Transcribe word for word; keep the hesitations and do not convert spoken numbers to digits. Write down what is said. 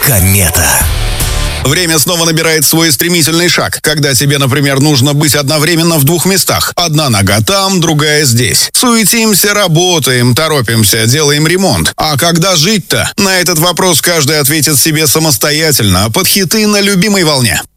Комета. Время снова набирает свой стремительный шаг, когда тебе, например, нужно быть одновременно в двух местах. Одна нога там, другая здесь. Суетимся, работаем, торопимся, делаем ремонт. А когда жить-то? На этот вопрос каждый ответит себе самостоятельно, под хиты на любимой волне.